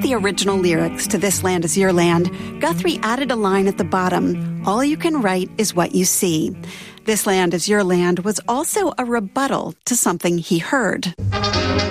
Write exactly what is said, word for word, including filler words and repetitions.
the original lyrics to This Land Is Your Land, Guthrie added a line at the bottom, "All you can write is what you see." This Land Is Your Land was also a rebuttal to something he heard.